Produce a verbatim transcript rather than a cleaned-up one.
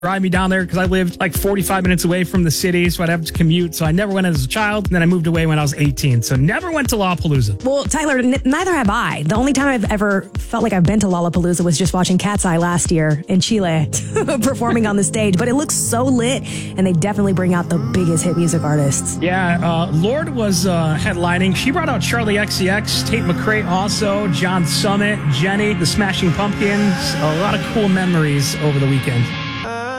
drive me down there because I lived like forty-five minutes away from the city, so I'd have to commute. So I never went as a child, and then I moved away when I was eighteen. So never went to Lollapalooza. Well, Tyler, n- neither have I. The only time I've ever felt like I've been to Lollapalooza was just watching Cat's Eye last year in Chile performing on the stage. But it looks so lit, and they definitely bring out the biggest hit music artists. Yeah, uh, Lorde was uh, headlining. She brought out Charlie X C X, Tate McRae also, John Summit, Jenny, the Smashing Pumpkins. A lot of cool memories over the weekend.